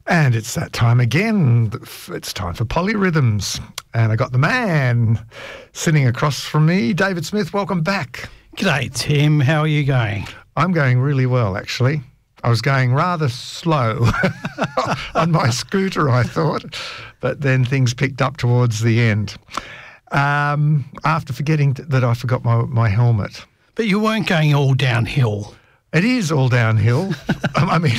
And it's that time again. It's time for Polyrhythms. And I got the man sitting across from me, David Smith. Welcome back. G'day, Tim. How are you going? I'm going really well, actually. I was going rather slow on my scooter, I thought, but then things picked up towards the end. After forgetting that I forgot my helmet. But you weren't going all downhill. It is all downhill. I mean,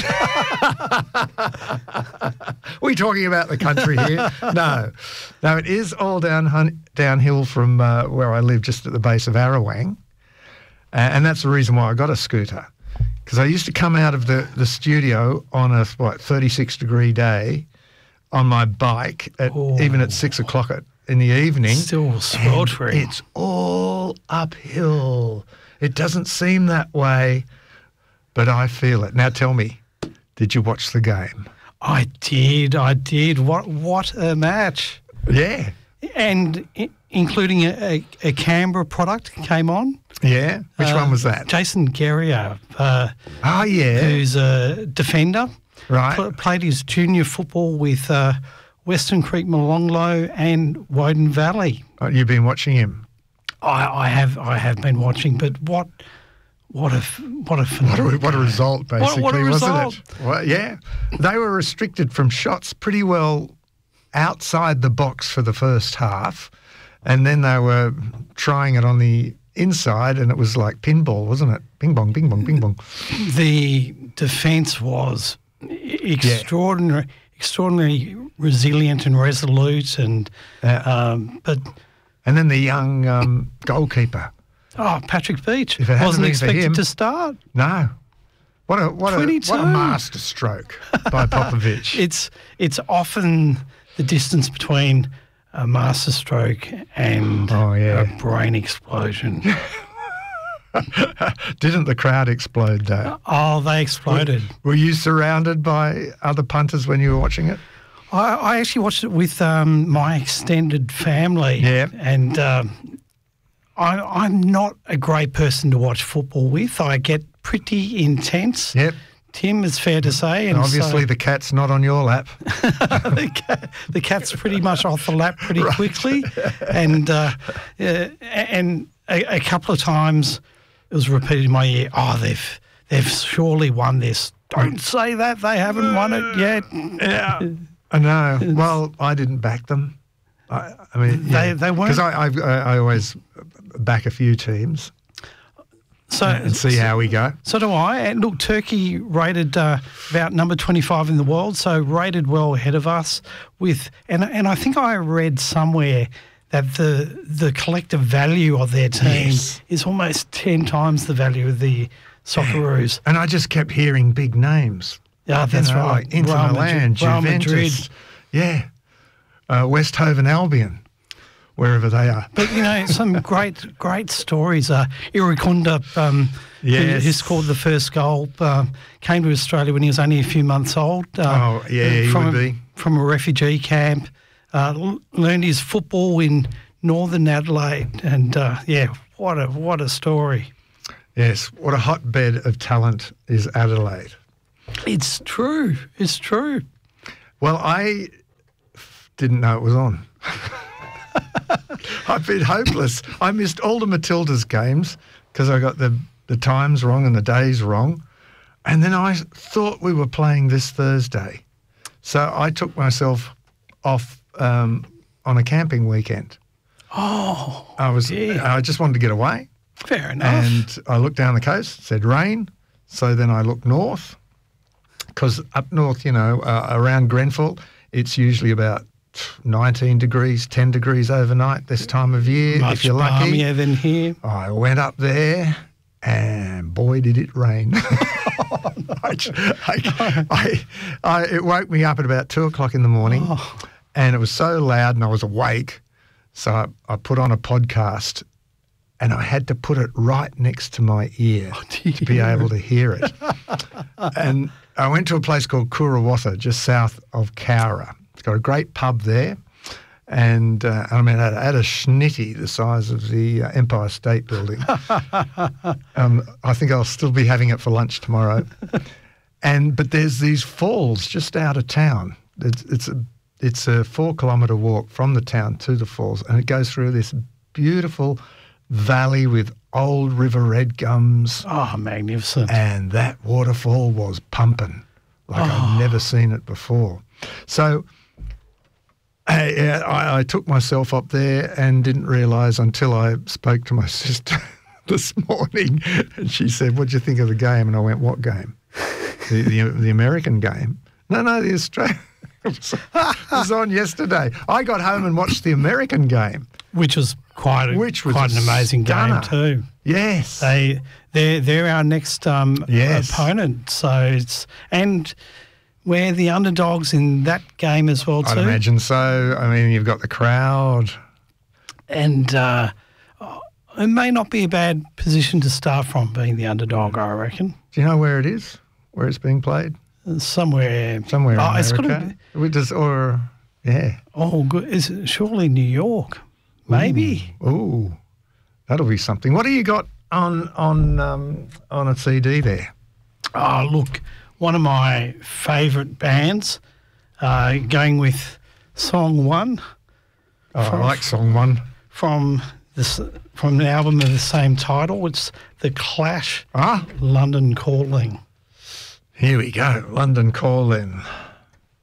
we're talking about the country here. No, it is all downhill from where I live, just at the base of Arawang. And that's the reason why I got a scooter. Because I used to come out of the studio on a 36-degree day on my bike, even at 6 o'clock in the evening. Still sweltering. It's all uphill. It doesn't seem that way, but I feel it. Now tell me, did you watch the game? I did. What a match. Yeah. And including a Canberra product came on. Yeah? Which one was that? Jason Guerrier. Yeah. Who's a defender. Right. Played his junior football with Western Creek, Molonglo and Woden Valley. You've been watching him? I have been watching, but what a phenomenal what a result, basically, what a result. Wasn't it? Well, yeah. They were restricted from shots pretty well outside the box for the first half, and then they were trying it on the inside, and it was like pinball, wasn't it? Ping bong, ping bong, ping bong. The defence was extraordinary, extraordinarily resilient and resolute, and and then the young goalkeeper. Oh, Patrick Beach if it hadn't wasn't been for expected him, to start. No. What a master stroke by Popovic. It's often the distance between a master stroke and a brain explosion. Didn't the crowd explode, though? Oh, they exploded. Were you surrounded by other punters when you were watching it? I actually watched it with my extended family. Yeah. And I'm not a great person to watch football with. I get pretty intense. Yep. Tim, it's fair to say. And obviously the cat's not on your lap. the cat's pretty much off the lap pretty quickly. And a couple of times it was repeated in my ear, they've surely won this. Don't say that, they haven't won it yet. Yeah, I know. Well, I didn't back them. I mean, they weren't. Because I always back a few teams. And see how we go. So do I. And look, Turkey rated about number 25 in the world, so rated well ahead of us. And I think I read somewhere that the collective value of their team is almost 10 times the value of the Socceroos. And I just kept hearing big names. Yeah, that's right. Like Inter Milan, Juventus, Westhoven Albion. Wherever they are. But, some great stories. Irukunda, who scored the first goal, came to Australia when he was only a few months old. He would be. From a refugee camp. Learned his football in Northern Adelaide. And, what a story. Yes, what a hotbed of talent is Adelaide. It's true. It's true. Well, I didn't know it was on. I've been hopeless. I missed all the Matildas games because I got the times wrong and the days wrong. And then I thought we were playing this Thursday. So I took myself off on a camping weekend. Oh, I just wanted to get away. Fair enough. And I looked down the coast, it said rain. So then I looked north because up north, around Grenfell, it's usually about 19 degrees, 10 degrees overnight this time of year, much if you're lucky. Balmier than here. I went up there and boy, did it rain. It woke me up at about 2 o'clock in the morning and it was so loud and I was awake. So I put on a podcast and I had to put it right next to my ear to be able to hear it. And I went to a place called Kurawatha, just south of Cowra. It's got a great pub there. And I had a schnitty the size of the Empire State Building. I think I'll still be having it for lunch tomorrow. But there's these falls just out of town. It's a 4-kilometre walk from the town to the falls, and it goes through this beautiful valley with old river red gums. Oh, magnificent. And that waterfall was pumping like I'd never seen it before. So I took myself up there and didn't realise until I spoke to my sister this morning, and she said, "What do you think of the game?" And I went, "What game?" The American game. No, the Australian. It was on yesterday. I got home and watched the American game. Which was quite an amazing stunner. game too. Yes. They're our next opponent. So and we're the underdogs in that game as well too. I'd imagine so. I mean, you've got the crowd. And it may not be a bad position to start from, being the underdog, I reckon. Do you know where it is? Where it's being played? Somewhere. Somewhere in America? It's got to be. Oh, good. Is it surely New York? Maybe. Ooh, that'll be something. What do you got on a CD there? Oh, look, one of my favourite bands, going with Song 1. Oh, I like Song 1. From the album of the same title. It's The Clash, Ah, London Calling. Here we go, London Calling.